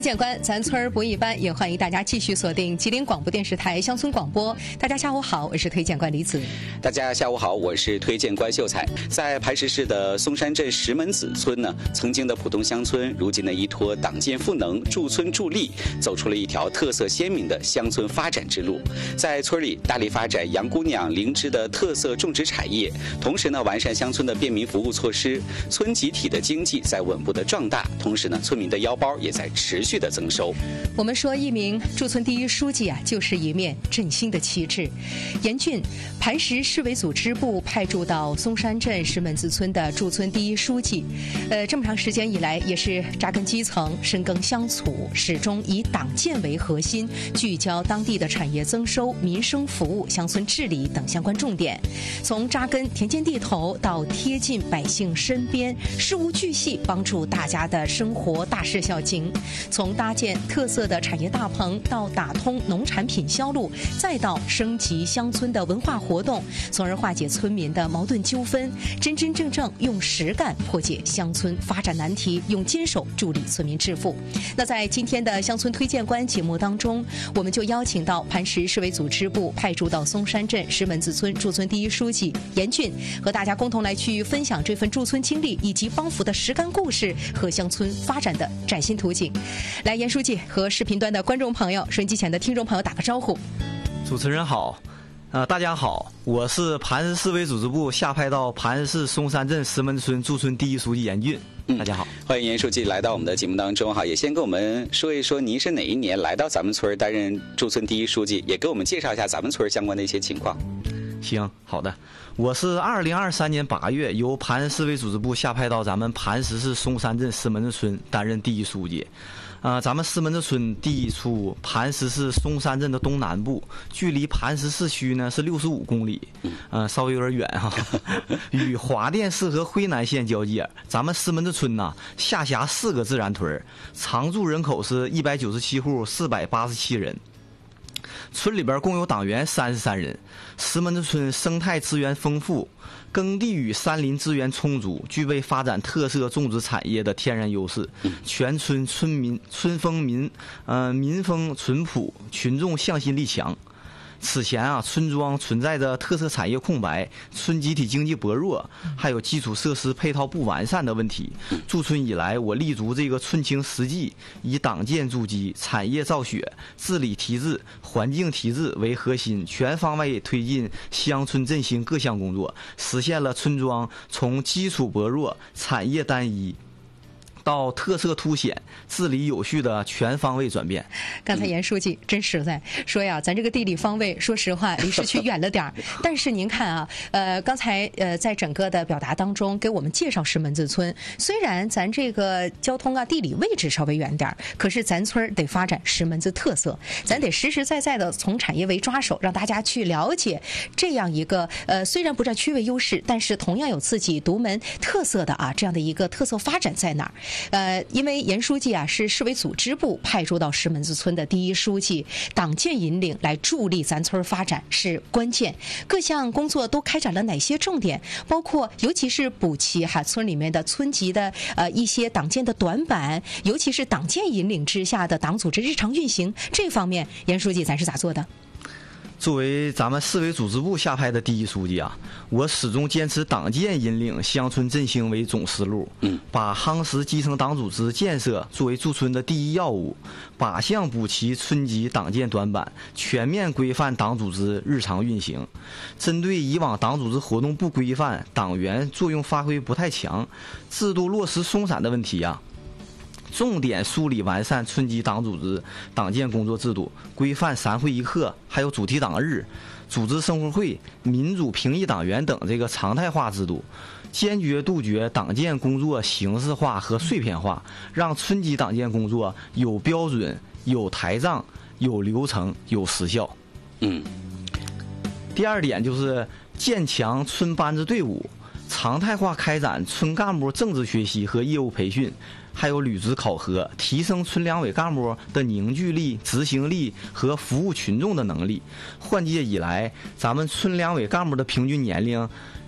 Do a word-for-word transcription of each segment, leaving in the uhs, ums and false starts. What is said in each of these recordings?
见官，咱村儿不一般，也欢迎大家继续锁定吉林广播电视台乡村广播。大家下午好，我是推荐官李子。 大家下午好，我是推荐官秀才。在磐石市的松山镇石门子村呢，曾经的普通乡村，如今呢依托党建赋能、驻村助力，走出了一条特色鲜明的乡村发展之路。在村里大力发展杨姑娘、灵芝的特色种植产业，同时呢完善乡村的便民服务措施，村集体的经济在稳步的壮大，同时呢村民的腰包也在持续的增收。 我们说，一名驻村第一书记啊，就是一面振兴的旗帜。严俊，磐石市委组织部派驻到松山镇石门子村的驻村第一书记，呃，这么长时间以来，也是扎根基层、深耕乡土，始终以党建为核心，聚焦当地的产业增收、民生服务、乡村治理等相关重点。从扎根田间地头到贴近百姓身边，事无巨细帮助大家的生活大事小情。从搭建特色的产业大棚，到打通农产品销路，再到升级乡村的文化活动，从而化解村民的矛盾纠纷，真真正正用实干破解乡村发展难题，用坚守助力村民致富。那在今天的乡村推荐官节目当中，我们就邀请到磐石市委组织部派驻到松山镇石门子村驻村第一书记严俊，和大家共同来去分享这份驻村经历以及帮扶的实干故事和乡村发展的崭新图景。来，严书记和视频端的观众朋友、收音机前的听众朋友打个招呼。 主持人好，呃，大家好，我是磐石市委组织部下派到磐石市松山镇石门村驻村第一书记严俊。大家好， 嗯、欢迎严书记来到我们的节目当中哈，也先跟我们说一说您是哪一年来到咱们村担任驻村第一书记，也给我们介绍一下咱们村相关的一些情况。 行，好的，我是二零二三年八月由磐石市委组织部下派到咱们磐石市松山镇石门子村担任第一书记。呃，咱们石门子村地处磐石市松山镇的东南部，距离磐石市区呢是六十五公里，呃，稍微有点远哈。与华甸市和辉南县交界。咱们石门子村呐，下辖四个自然屯，常住人口是一百九十七户，四百八十七人。村里边共有党员三十三人。石门子村生态资源丰富，耕地与山林资源充足，具备发展特色种植产业的天然优势。全村村民村风民呃民风淳朴，群众向心力强。此前啊，村庄存在着特色产业空白、村集体经济薄弱，还有基础设施配套不完善的问题。驻村以来，我立足这个村情实际，以党建筑基、产业造血、治理提质、环境提质为核心，全方位推进乡村振兴各项工作，实现了村庄从基础薄弱、产业单一到特色凸显、治理有序的全方位转变。 刚才严书记真实在说呀，咱这个地理方位，说实话离市区远了点儿。但是您看啊，呃，刚才呃在整个的表达当中给我们介绍石门子村，虽然咱这个交通啊、地理位置稍微远点儿，可是咱村得发展石门子特色，咱得实实在在的从产业为抓手，让大家去了解这样一个呃虽然不占区位优势，但是同样有自己独门特色的啊这样的一个特色发展在哪儿。呃，因为严书记啊是市委组织部派驻到石门子村的第一书记，党建引领来助力咱村发展是关键。各项工作都开展了哪些重点？包括尤其是补齐哈村里面的村级的呃一些党建的短板，尤其是党建引领之下的党组织日常运行这方面，严书记咱是咋做的？ 作为咱们市委组织部下派的第一书记啊，我始终坚持党建引领乡村振兴为总思路，嗯，把夯实基层党组织建设作为驻村的第一要务，靶向补齐村级党建短板，全面规范党组织日常运行。针对以往党组织活动不规范、党员作用发挥不太强、制度落实松散的问题啊，重点梳理完善村级党组织党建工作制度，规范三会一课，还有主题党日、组织生活会、民主评议党员等这个常态化制度，坚决杜绝党建工作形式化和碎片化，让村级党建工作有标准、有台账、有流程、有时效。 嗯。 第二点就是建强村班子队伍，常态化开展村干部政治学习和业务培训，还有履职考核，提升村两委干部的凝聚力、执行力和服务群众的能力。换届以来，咱们村两委干部的平均年龄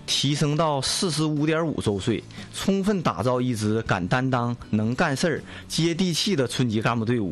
提升到四十五点五周岁，充分打造一支敢担当、能干事儿、接地气的村级干部队伍。